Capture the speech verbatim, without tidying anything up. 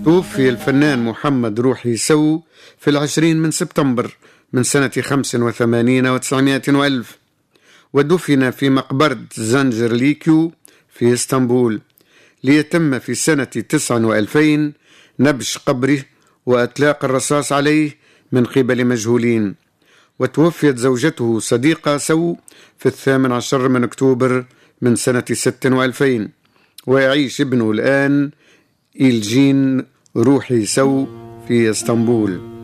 توفي الفنان محمد روحي سو في العشرين من سبتمبر من سنة خمس وثمانين وتسعمائة وألف، ودفن في مقبرة زنجرليكيو في اسطنبول، ليتم في سنة تسع وألفين نبش قبره وأطلاق الرصاص عليه من قبل مجهولين. وتوفيت زوجته صديقة سو في الثامن عشر من أكتوبر من سنة ست وألفين، ويعيش ابنه الآن إلجين روحي سو في اسطنبول.